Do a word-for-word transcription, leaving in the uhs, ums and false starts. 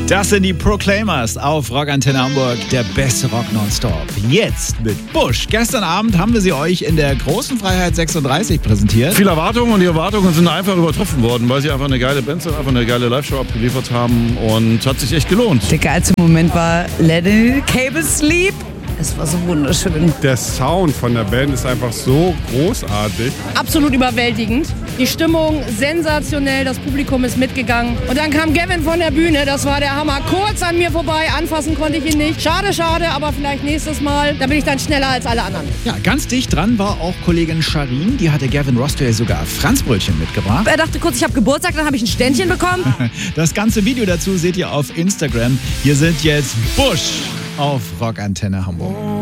Das sind die Proclaimers auf Rockantenne Hamburg, der beste Rock nonstop. Jetzt mit Bush. Gestern Abend haben wir sie euch in der Großen Freiheit sechsunddreißig präsentiert. Viel Erwartungen und die Erwartungen sind einfach übertroffen worden, weil sie einfach eine geile Band sind, einfach eine geile Live-Show abgeliefert haben und hat sich echt gelohnt. Der geilste Moment war Let It Cable Sleep. Es war so wunderschön. Der Sound von der Band ist einfach so großartig. Absolut überwältigend. Die Stimmung sensationell, das Publikum ist mitgegangen. Und dann kam Gavin von der Bühne, das war der Hammer. Kurz an mir vorbei, anfassen konnte ich ihn nicht. Schade, schade, aber vielleicht nächstes Mal, da bin ich dann schneller als alle anderen. Ja, ganz dicht dran war auch Kollegin Sharin, die hatte Gavin Rossdale sogar Franzbrötchen mitgebracht. Er dachte kurz, ich habe Geburtstag, dann habe ich ein Ständchen bekommen. Das ganze Video dazu seht ihr auf Instagram. Hier sind jetzt Bush auf Rockantenne Hamburg.